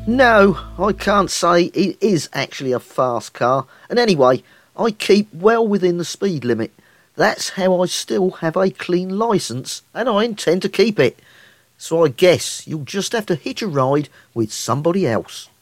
No, I can't say it is actually a fast car, and anyway, I keep well within the speed limit. That's how I still have a clean licence, and I intend to keep it. So I guess you'll just have to hitch a ride with somebody else.